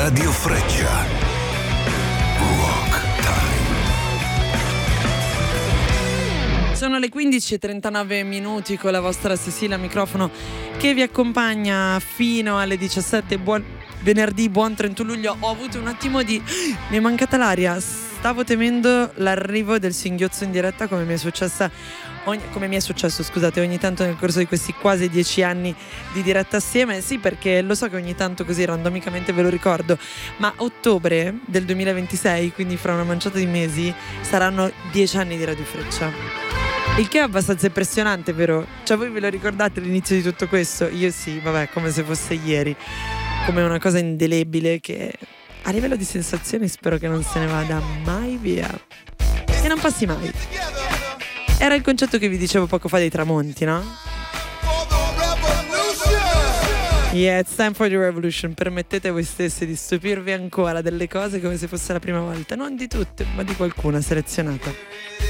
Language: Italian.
Radio Freccia. Rock Time. Sono le 15:39 con la vostra Cecilia al microfono che vi accompagna fino alle 17. Buon venerdì, buon 31 luglio. Ho avuto un attimo di... mi è mancata l'aria. Stavo temendo l'arrivo del singhiozzo in diretta come mi è successo, scusate, ogni tanto nel corso di questi quasi 10 anni di diretta assieme. Sì, perché lo so che ogni tanto così randomicamente ve lo ricordo, ma ottobre del 2026, quindi fra una manciata di mesi, saranno 10 anni di Radio Freccia. Il che è abbastanza impressionante, vero? Cioè, voi ve lo ricordate l'inizio di tutto questo? Io sì, vabbè, come se fosse ieri, come una cosa indelebile che a livello di sensazioni spero che non se ne vada mai via, che non passi mai. Era il concetto che vi dicevo poco fa dei tramonti, no? Yeah, it's time for the revolution. Permettete a voi stessi di stupirvi ancora delle cose come se fosse la prima volta. Non di tutte, ma di qualcuna selezionata.